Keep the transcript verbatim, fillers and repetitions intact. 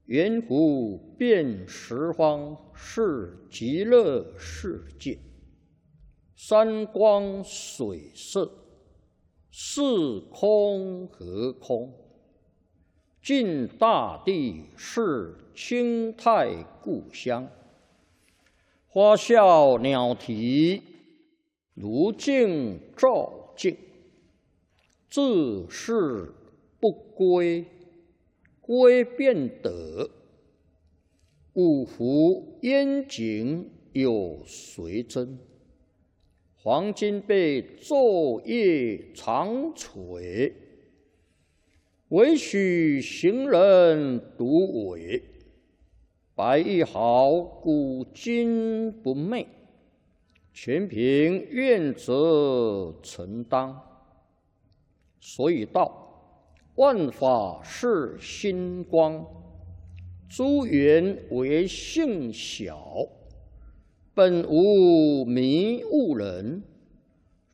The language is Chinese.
圆湖遍十方是极乐世界，山光水色，是空和空。尽大地是清泰故乡，花笑鸟啼，如镜照镜。自是不归，归便得。五湖烟景有谁真？黄金被昼夜长垂，唯许行人独伟。白玉毫古今不昧，全凭愿者承当。所以道，万法是心光，诸缘为性小，本无迷悟人。